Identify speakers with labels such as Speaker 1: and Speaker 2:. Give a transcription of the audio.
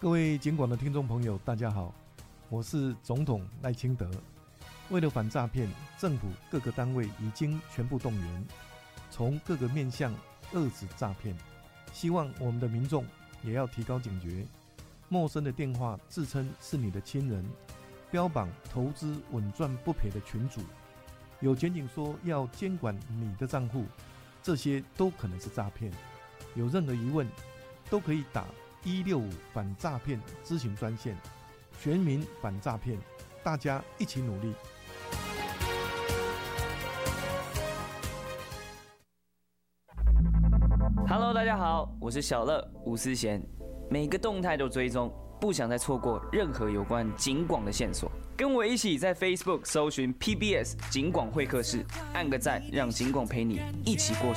Speaker 1: 各位警广的听众朋友，大家好，我是总统赖清德。为了反诈骗，政府各个单位已经全部动员，从各个面向遏止诈骗。希望我们的民众也要提高警觉，陌生的电话自称是你的亲人，标榜投资稳赚不赔的群组，有检警说要监管你的账户，这些都可能是诈骗。有任何疑问，都可以打165反诈骗咨询专线，全民反诈骗，大家一起努力。
Speaker 2: Hello， 大家好，我是小乐吴思贤，每个动态都追踪，不想再错过任何有关警广的线索。跟我一起在 Facebook 搜寻 PBS 警广会客室，按个赞，让警广陪你一起过